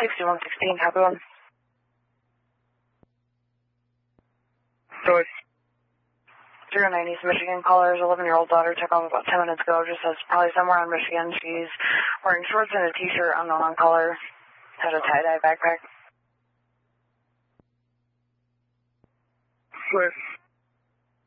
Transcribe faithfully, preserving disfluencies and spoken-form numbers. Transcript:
sixty-one sixteen, copy one. Sorry. zero nine East Michigan, caller's eleven-year-old daughter took off about ten minutes ago, just says probably somewhere on Michigan. She's wearing shorts and a t-shirt, unknown on color, had a tie-dye backpack. Swift.